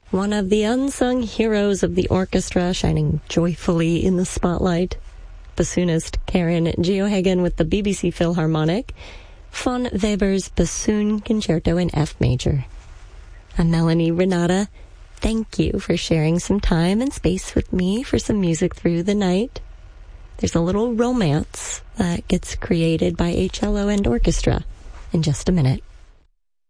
one of the unsung heroes of the orchestra, shining joyfully in the spotlight. Bassoonist Karen Geohagen with the BBC Philharmonic, von Weber's Bassoon Concerto in F major. I'm Melanie Renata. Thank you for sharing some time and space with me for some music through the night. There's a little romance that gets created by a cello and orchestra in just a minute.